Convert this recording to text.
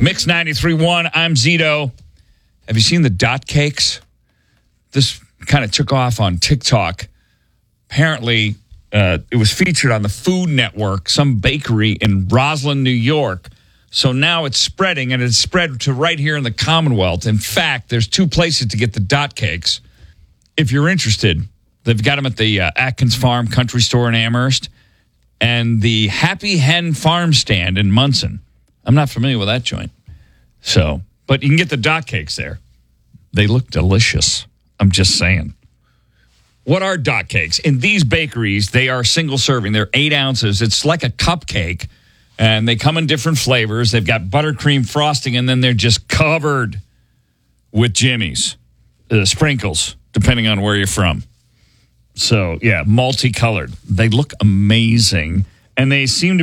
Mix 93.1, I'm Zito. Have you seen the dot cakes? This kind of took off on TikTok. Apparently, it was featured on the Food Network, some bakery in Roslyn, New York. So now it's spreading, and it's spread to right here in the Commonwealth. In fact, there's two places to get the dot cakes. If you're interested, they've got them at the Atkins Farm Country Store in Amherst and the Happy Hen Farm Stand in Munson. I'm not familiar with that joint. So, but you can get the dot cakes there. They look delicious. I'm just saying. What are dot cakes? In these bakeries, they are single serving. They're 8 ounces. It's like a cupcake, and they come in different flavors. They've got buttercream frosting, and then they're just covered with jimmies, sprinkles, depending on where you're from. So, yeah, multicolored. They look amazing, and they seem to